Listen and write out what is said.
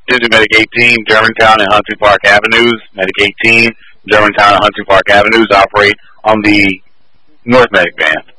This is Medic 18, Germantown and Hunting Park Avenues. Medic 18, Germantown and Hunting Park Avenues operate on the North Medic band.